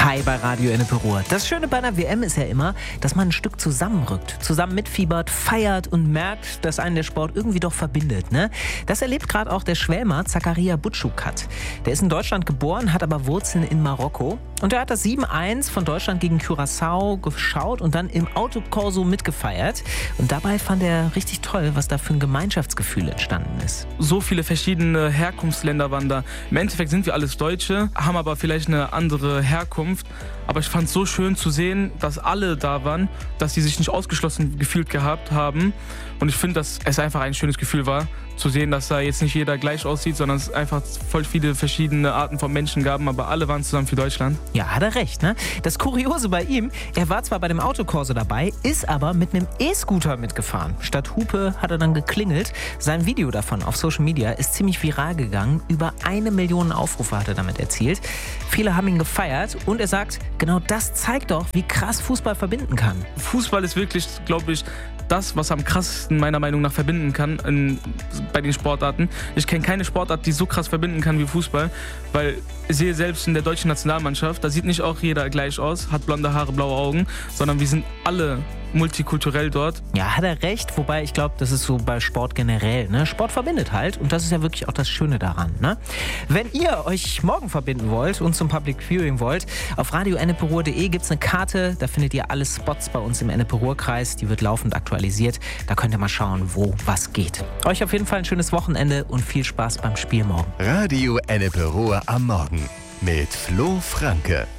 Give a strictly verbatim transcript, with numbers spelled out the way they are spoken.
Hi bei Radio Ennepe-Ruhr. Das Schöne bei einer W M ist ja immer, dass man ein Stück zusammenrückt, zusammen mitfiebert, feiert und merkt, dass einen der Sport irgendwie doch verbindet. Ne? Das erlebt gerade auch der Schwälmer Zakaria Butschuk-Hat. Der ist in Deutschland geboren, hat aber Wurzeln in Marokko. Und er hat das sieben eins von Deutschland gegen Curaçao geschaut und dann im Autokorso mitgefeiert. Und dabei fand er richtig toll, was da für ein Gemeinschaftsgefühl entstanden ist. So viele verschiedene Herkunftsländer waren da. Im Endeffekt sind wir alles Deutsche, haben aber vielleicht eine andere Herkunft. Aber ich fand es so schön zu sehen, dass alle da waren, dass sie sich nicht ausgeschlossen gefühlt gehabt haben. Und ich finde, dass es einfach ein schönes Gefühl war, zu sehen, dass da jetzt nicht jeder gleich aussieht, sondern es einfach voll viele verschiedene Arten von Menschen gab, aber alle waren zusammen für Deutschland. Ja, hat er recht, ne? Das Kuriose bei ihm, er war zwar bei dem Autokorso dabei, ist aber mit einem E-Scooter mitgefahren. Statt Hupe hat er dann geklingelt. Sein Video davon auf Social Media ist ziemlich viral gegangen. Über eine Million Aufrufe hat er damit erzielt. Viele haben ihn gefeiert und er sagt, genau das zeigt doch, wie krass Fußball verbinden kann. Fußball ist wirklich, glaube ich, das, was am krassesten meiner Meinung nach verbinden kann in, bei den Sportarten. Ich kenne keine Sportart, die so krass verbinden kann wie Fußball, weil ich sehe selbst in der deutschen Nationalmannschaft, da sieht nicht auch jeder gleich aus, hat blonde Haare, blaue Augen, sondern wir sind alle multikulturell dort. Ja, hat er recht, wobei ich glaube, das ist so bei Sport generell. Ne? Sport verbindet halt und das ist ja wirklich auch das Schöne daran. Ne? Wenn ihr euch morgen verbinden wollt und zum Public Viewing wollt, auf radio ennepe ruhr punkt de gibt es eine Karte, da findet ihr alle Spots bei uns im Ennepe-Ruhr-Kreis, die wird laufend aktualisiert. Da könnt ihr mal schauen, wo was geht. Euch auf jeden Fall ein schönes Wochenende und viel Spaß beim Spiel morgen. Radio Ennepe-Ruhr am Morgen mit Flo Franke.